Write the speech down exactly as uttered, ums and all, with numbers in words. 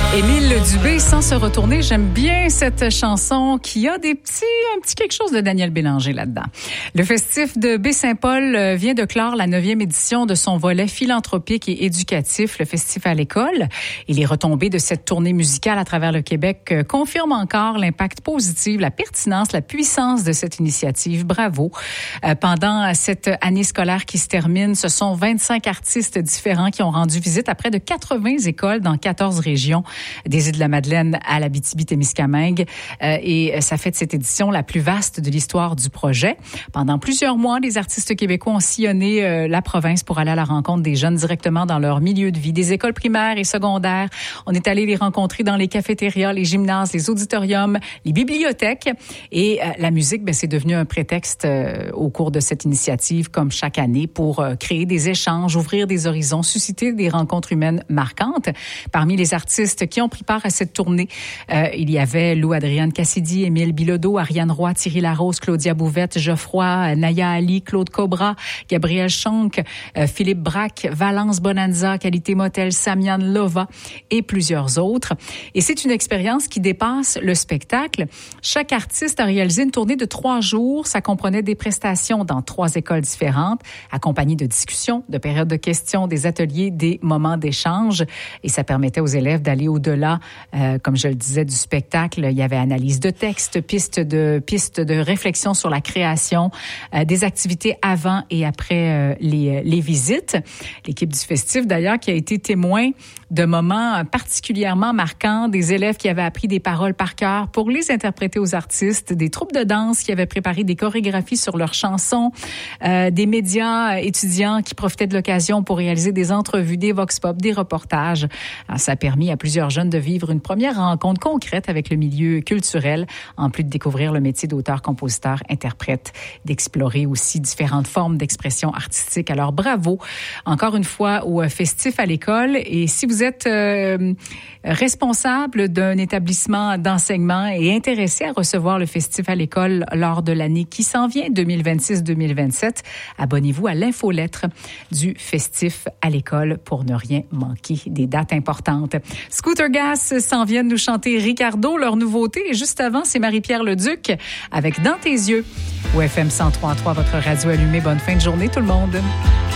Émile Dubé, Sans se retourner, j'aime bien cette chanson qui a des petits, un petit quelque chose de Daniel Bélanger là-dedans. Le festif de Baie-Saint-Paul vient de clore la neuvième édition de son volet philanthropique et éducatif, le festif à l'école. Et les retombées de cette tournée musicale à travers le Québec confirment encore l'impact positif, la pertinence, la puissance de cette initiative. Bravo. Euh, pendant cette année scolaire qui se termine, ce sont vingt-cinq artistes différents qui ont rendu visite à près de quatre-vingts écoles dans quatorze régions des Îles-de-la-Madeleine à l'Abitibi-Témiscamingue. Euh, et ça fait de cette édition la plus vaste de l'histoire du projet. Pendant plusieurs mois, les artistes québécois ont sillonné euh, la province pour aller à la rencontre des jeunes directement dans leur milieu de vie, des écoles primaires et secondaires. On est allé les rencontrer dans les cafétérias, les gymnases, les auditoriums, les bibliothèques. Et euh, la musique, ben, c'est devenu un prétexte euh, au cours de cette initiative, comme chaque année, pour euh, créer des échanges, ouvrir des horizons, susciter des rencontres humaines marquantes. Parmi les artistes qui ont pris part à cette tournée, euh, il y avait Lou-Adrienne Cassidy, Émile Bilodeau, Ariane Roy, Thierry Larose, Claudia Bouvette, Geoffroy, Naya Ali, Claude Cobra, Gabriel Schonk, euh, Philippe Braque, Valence Bonanza, Qualité Motel, Samian Lova et plusieurs autres. Et c'est une expérience qui dépasse le spectacle. Chaque artiste a réalisé une tournée de trois jours. Ça comprenait des prestations dans trois écoles différentes, accompagnées de discussions, de périodes de questions, des ateliers, des moments d'échange. Et ça permettait aux élèves d'aller au-delà, euh, comme je le disais, du spectacle. Il y avait analyse de texte, pistes de, pistes de réflexion sur la création, euh, des activités avant et après euh, les, les visites. L'équipe du festif, d'ailleurs, qui a été témoin de moments particulièrement marquants, des élèves qui avaient appris des paroles par cœur pour les interpréter aux artistes, des troupes de danse qui avaient préparé des chorégraphies sur leurs chansons, euh, des médias étudiants qui profitaient de l'occasion pour réaliser des entrevues, des vox pop, des reportages. Alors, ça a permis à plusieurs jeunes de vivre une première rencontre concrète avec le milieu culturel, en plus de découvrir le métier d'auteur, compositeur, interprète, d'explorer aussi différentes formes d'expression artistique. Alors bravo encore une fois au festif à l'école. Et si vous êtes euh, responsable d'un établissement d'enseignement et intéressé à recevoir le festif à l'école lors de l'année qui s'en vient, deux mille vingt-six deux mille vingt-sept, abonnez-vous à l'infolettre du festif à l'école pour ne rien manquer des dates importantes. Scooter Gas s'en viennent nous chanter Ricardo, leur nouveauté. Et juste avant, c'est Marie-Pierre Leduc avec Dans tes yeux. Au F M cent trois point trois, votre radio allumée. Bonne fin de journée tout le monde.